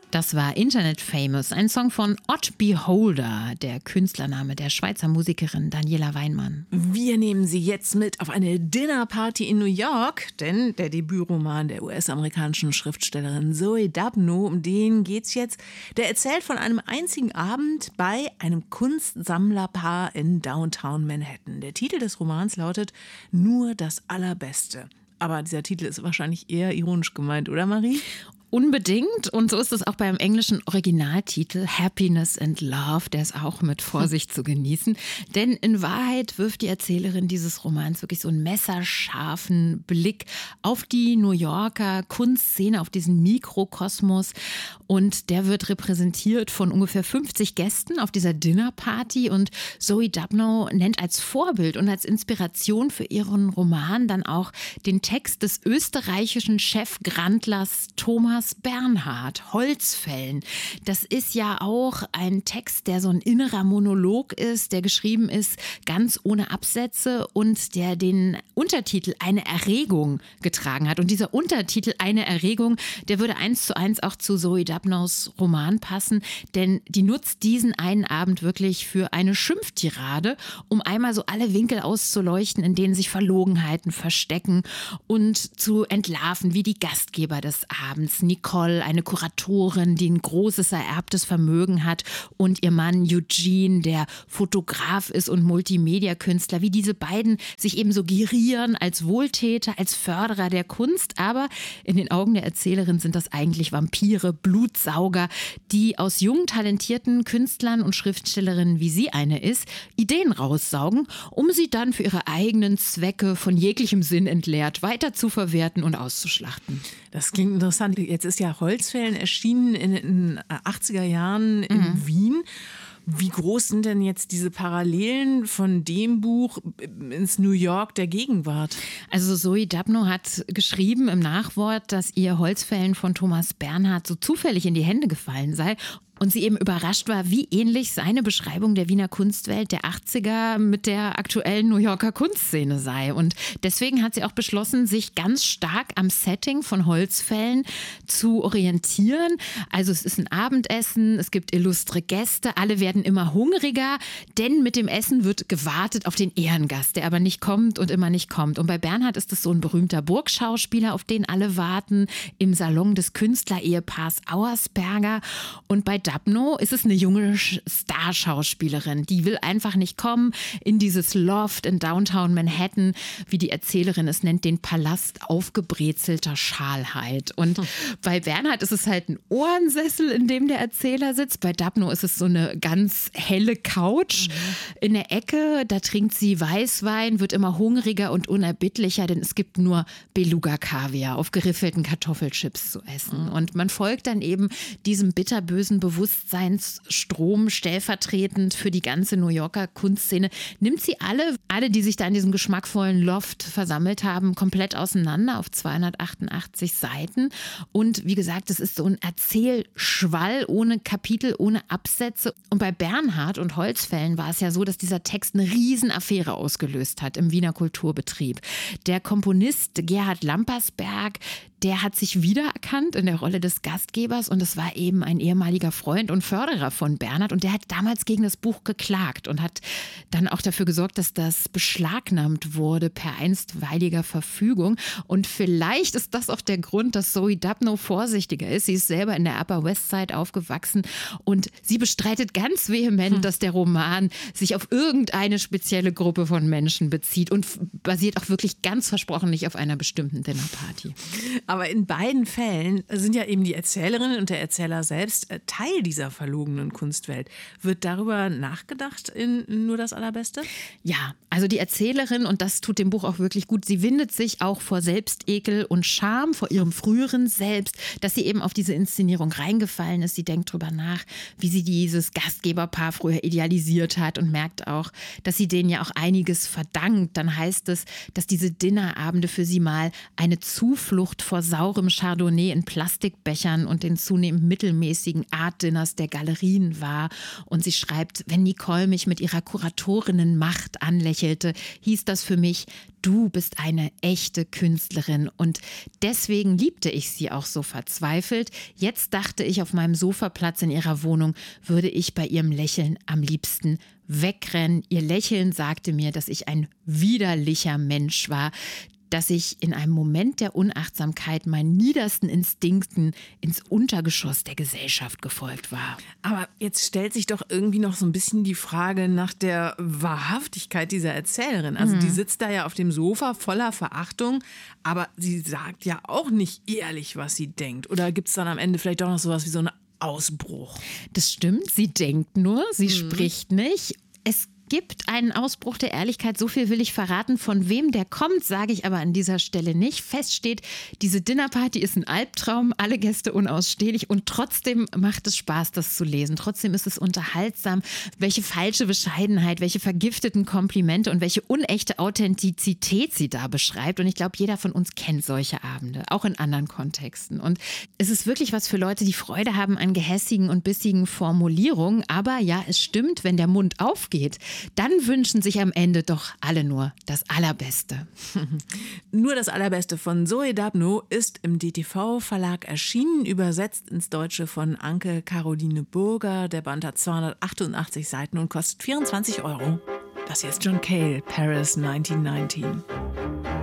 Das war Internet Famous, ein Song von Odd Beholder, der Künstlername der Schweizer Musikerin Daniela Weinmann. Wir nehmen Sie jetzt mit auf eine Dinnerparty in New York, denn der Debütroman der US-amerikanischen Schriftstellerin Zoe Dabno, um den geht's jetzt, der erzählt von einem einzigen Abend bei einem Kunstsammlerpaar in Downtown Manhattan. Der Titel des Romans lautet Nur das Allerbeste. Aber dieser Titel ist wahrscheinlich eher ironisch gemeint, oder Marie? Unbedingt. Und so ist es auch beim englischen Originaltitel Happiness and Love. Der ist auch mit Vorsicht zu genießen. Denn in Wahrheit wirft die Erzählerin dieses Romans wirklich so einen messerscharfen Blick auf die New Yorker Kunstszene, auf diesen Mikrokosmos. Und der wird repräsentiert von ungefähr 50 Gästen auf dieser Dinnerparty. Und Zoe Dabno nennt als Vorbild und als Inspiration für ihren Roman dann auch den Text des österreichischen Chefgrandlers Thomas Bernhard, Holzfällen. Das ist ja auch ein Text, der so ein innerer Monolog ist, der geschrieben ist ganz ohne Absätze und der den Untertitel Eine Erregung getragen hat. Und dieser Untertitel Eine Erregung, der würde 1:1 auch zu Zoe Dabnos Roman passen, denn die nutzt diesen einen Abend wirklich für eine Schimpftirade, um einmal so alle Winkel auszuleuchten, in denen sich Verlogenheiten verstecken und zu entlarven, wie die Gastgeber des Abends, Nicole, eine Kuratorin, die ein großes ererbtes Vermögen hat, und ihr Mann Eugene, der Fotograf ist und Multimedia-Künstler, wie diese beiden sich eben suggerieren als Wohltäter, als Förderer der Kunst. Aber in den Augen der Erzählerin sind das eigentlich Vampire, Blutsauger, die aus jungen, talentierten Künstlern und Schriftstellerinnen, wie sie eine ist, Ideen raussaugen, um sie dann für ihre eigenen Zwecke von jeglichem Sinn entleert weiter zu verwerten und auszuschlachten. Das klingt interessant. Jetzt ist ja Holzfällen erschienen in den 80er Jahren in Wien. Wie groß sind denn jetzt diese Parallelen von dem Buch ins New York der Gegenwart? Also Zoe Dabno hat geschrieben im Nachwort, dass ihr Holzfällen von Thomas Bernhard so zufällig in die Hände gefallen sei. Und sie eben überrascht war, wie ähnlich seine Beschreibung der Wiener Kunstwelt der 80er mit der aktuellen New Yorker Kunstszene sei. Und deswegen hat sie auch beschlossen, sich ganz stark am Setting von Holzfällen zu orientieren. Also es ist ein Abendessen, es gibt illustre Gäste, alle werden immer hungriger, denn mit dem Essen wird gewartet auf den Ehrengast, der aber nicht kommt und immer nicht kommt. Und bei Bernhard ist es so ein berühmter Burgschauspieler, auf den alle warten, im Salon des Künstlerehepaars Auersperger. Und bei Dabno ist es eine junge Starschauspielerin, die will einfach nicht kommen in dieses Loft in Downtown Manhattan, wie die Erzählerin es nennt, den Palast aufgebrezelter Schalheit. Und bei Bernhard ist es halt ein Ohrensessel, in dem der Erzähler sitzt. Bei Dabno ist es so eine ganz helle Couch in der Ecke. Da trinkt sie Weißwein, wird immer hungriger und unerbittlicher, denn es gibt nur Beluga-Kaviar auf geriffelten Kartoffelchips zu essen. Und man folgt dann eben diesem bitterbösen Bewusstseinsstrom stellvertretend für die ganze New Yorker Kunstszene, nimmt sie alle, die sich da in diesem geschmackvollen Loft versammelt haben, komplett auseinander auf 288 Seiten. Und wie gesagt, es ist so ein Erzählschwall ohne Kapitel, ohne Absätze. Und bei Bernhard und Holzfällen war es ja so, dass dieser Text eine Riesenaffäre ausgelöst hat im Wiener Kulturbetrieb. Der Komponist Gerhard Lampersberg, der hat sich wiedererkannt in der Rolle des Gastgebers und es war eben ein ehemaliger Freund und Förderer von Bernhard und der hat damals gegen das Buch geklagt und hat dann auch dafür gesorgt, dass das beschlagnahmt wurde per einstweiliger Verfügung. Und vielleicht ist das auch der Grund, dass Zoe Dabno vorsichtiger ist. Sie ist selber in der Upper West Side aufgewachsen und sie bestreitet ganz vehement, dass der Roman sich auf irgendeine spezielle Gruppe von Menschen bezieht und basiert auch wirklich ganz versprochen nicht auf einer bestimmten Dinnerparty. Aber in beiden Fällen sind ja eben die Erzählerin und der Erzähler selbst Teil dieser verlogenen Kunstwelt. Wird darüber nachgedacht in Nur das Allerbeste? Ja, also die Erzählerin, und das tut dem Buch auch wirklich gut, sie windet sich auch vor Selbstekel und Scham, vor ihrem früheren Selbst, dass sie eben auf diese Inszenierung reingefallen ist. Sie denkt drüber nach, wie sie dieses Gastgeberpaar früher idealisiert hat und merkt auch, dass sie denen ja auch einiges verdankt. Dann heißt es, dass diese Dinnerabende für sie mal eine Zuflucht vor vor saurem Chardonnay in Plastikbechern und den zunehmend mittelmäßigen Art-Dinners der Galerien war. Und sie schreibt, wenn Nicole mich mit ihrer Kuratorinnenmacht anlächelte, hieß das für mich, du bist eine echte Künstlerin. Und deswegen liebte ich sie auch so verzweifelt. Jetzt dachte ich, auf meinem Sofaplatz in ihrer Wohnung würde ich bei ihrem Lächeln am liebsten wegrennen. Ihr Lächeln sagte mir, dass ich ein widerlicher Mensch war, dass ich in einem Moment der Unachtsamkeit meinen niedersten Instinkten ins Untergeschoss der Gesellschaft gefolgt war. Aber jetzt stellt sich doch irgendwie noch so ein bisschen die Frage nach der Wahrhaftigkeit dieser Erzählerin. Also die sitzt da ja auf dem Sofa voller Verachtung, aber sie sagt ja auch nicht ehrlich, was sie denkt. Oder gibt es dann am Ende vielleicht doch noch sowas wie so einen Ausbruch? Das stimmt, sie denkt nur, sie spricht nicht. Es gibt einen Ausbruch der Ehrlichkeit, so viel will ich verraten. Von wem der kommt, sage ich aber an dieser Stelle nicht. Fest steht, diese Dinnerparty ist ein Albtraum, alle Gäste unausstehlich und trotzdem macht es Spaß, das zu lesen. Trotzdem ist es unterhaltsam, welche falsche Bescheidenheit, welche vergifteten Komplimente und welche unechte Authentizität sie da beschreibt. Und ich glaube, jeder von uns kennt solche Abende, auch in anderen Kontexten. Und es ist wirklich was für Leute, die Freude haben an gehässigen und bissigen Formulierungen. Aber ja, es stimmt, wenn der Mund aufgeht, dann wünschen sich am Ende doch alle nur das Allerbeste. Nur das Allerbeste von Zoe Dabno ist im DTV-Verlag erschienen, übersetzt ins Deutsche von Anke Caroline Burger. Der Band hat 288 Seiten und kostet 24 €. Das hier ist John Cale, Paris 1919.